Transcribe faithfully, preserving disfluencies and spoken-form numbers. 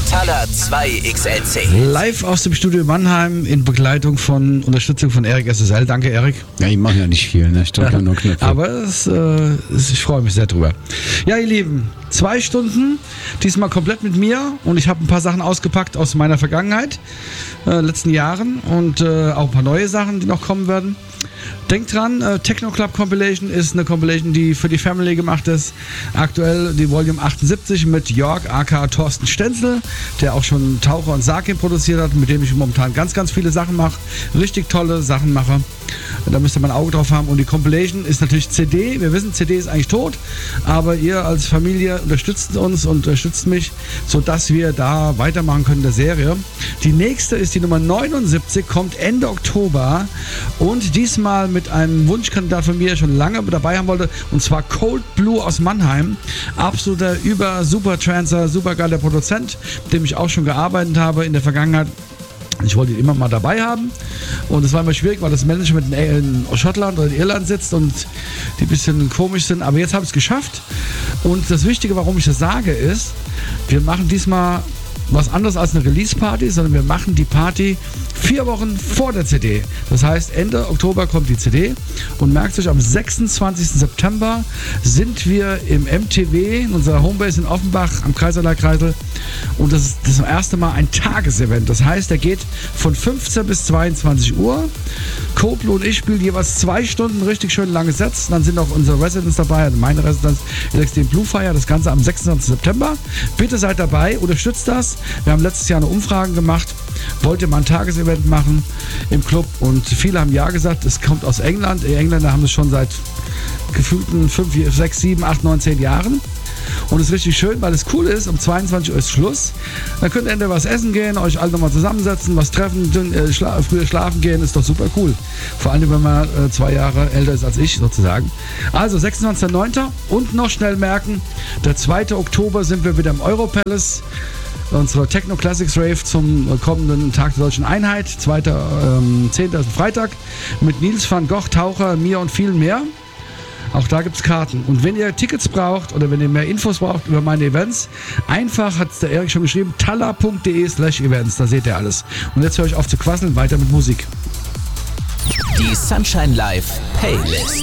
Taller zwei X L C. Live aus dem Studio Mannheim in Begleitung von Unterstützung von Erik S S L. Danke, Erik. Ja, ich mache ja nicht viel, ne? Ich drücke ja nur Knöpfe. Aber es, äh, es, ich freue mich sehr drüber. Ja, ihr Lieben, zwei Stunden, diesmal komplett mit mir und ich habe ein paar Sachen ausgepackt aus meiner Vergangenheit, äh, letzten Jahren und äh, auch ein paar neue Sachen, die noch kommen werden. Denkt dran, äh, Techno Club Compilation ist eine Compilation, die für die Family gemacht ist. Aktuell die Volume achtundsiebzig mit Jörg aka Thorsten Stenzel, der auch schon Taucher und Sakin produziert hat, mit dem ich momentan ganz, ganz viele Sachen mache. Richtig tolle Sachen mache. Da müsst ihr mal ein Auge drauf haben. Und die Compilation ist natürlich C D. Wir wissen, C D ist eigentlich tot, aber ihr als Familie unterstützt uns und unterstützt mich, sodass wir da weitermachen können in der Serie. Die nächste ist die Nummer neunundsiebzig, kommt Ende Oktober und diesmal mit einem Wunschkandidat von mir, schon lange dabei haben wollte, und zwar Cold Blue aus Mannheim. Absoluter über super Trancer, super geiler Produzent, mit dem ich auch schon gearbeitet habe in der Vergangenheit. Ich wollte ihn immer mal dabei haben und es war immer schwierig, weil das Management in Schottland oder in Irland sitzt und die ein bisschen komisch sind, aber jetzt habe ich es geschafft und das Wichtige, warum ich das sage, ist, wir machen diesmal was anderes als eine Release-Party, sondern wir machen die Party vier Wochen vor der C D. Das heißt, Ende Oktober kommt die C D und merkt euch, am sechsundzwanzigsten September sind wir im M T W, in unserer Homebase in Offenbach am Kaiserlei-Kreisel und das ist das erste Mal ein Tagesevent. Das heißt, der geht von fünfzehn bis zweiundzwanzig Uhr. Cold-Blue und ich spielen jeweils zwei Stunden richtig schön lange Sets. Dann sind auch unsere Residents dabei, also meine Residenz, Extreme Blue Fire, das Ganze am sechsundzwanzigsten September. Bitte seid dabei, unterstützt das. Wir haben letztes Jahr eine Umfrage gemacht. Wollt ihr mal ein Tagesevent machen im Club? Und viele haben ja gesagt, es kommt aus England. Die Engländer haben es schon seit gefühlten fünf, sechs, sieben, acht, neun, zehn Jahren. Und es ist richtig schön, weil es cool ist, um zweiundzwanzig Uhr ist Schluss. Dann könnt ihr entweder was essen gehen, euch alle nochmal zusammensetzen, was treffen, dünn, äh, schla- früher schlafen gehen, ist doch super cool. Vor allem, wenn man äh, zwei Jahre älter ist als ich sozusagen. Also sechsundzwanzigster neunter und noch schnell merken, der zweite Oktober sind wir wieder im Europalace. Unsere Techno Classics Rave zum kommenden Tag der Deutschen Einheit, zweiter zehnter Ähm, ist Freitag, mit Nils van Gogh, Taucher, mir und vielen mehr. Auch da gibt es Karten. Und wenn ihr Tickets braucht oder wenn ihr mehr Infos braucht über meine Events, einfach, hat der Erik schon geschrieben, taller punkt de slash events, da seht ihr alles. Und jetzt höre ich auf zu quasseln, weiter mit Musik. Die Sunshine Live Playlist.